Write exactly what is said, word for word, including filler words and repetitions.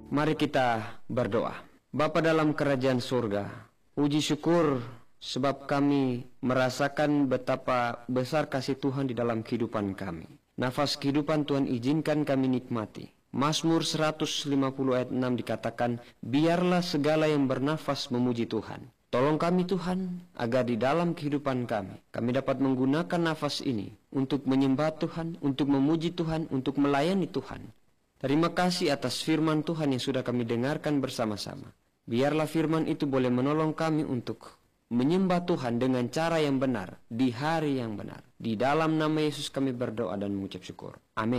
Mari kita berdoa. Bapa dalam kerajaan surga, puji syukur sebab kami merasakan betapa besar kasih Tuhan di dalam kehidupan kami. Nafas kehidupan Tuhan izinkan kami nikmati. Mazmur seratus lima puluh ayat enam dikatakan, biarlah segala yang bernafas memuji Tuhan. Tolong kami Tuhan, agar di dalam kehidupan kami, kami dapat menggunakan nafas ini untuk menyembah Tuhan, untuk memuji Tuhan, untuk melayani Tuhan. Terima kasih atas firman Tuhan yang sudah kami dengarkan bersama-sama. Biarlah firman itu boleh menolong kami untuk menyembah Tuhan dengan cara yang benar, di hari yang benar. Di dalam nama Yesus kami berdoa dan mengucap syukur. Amin.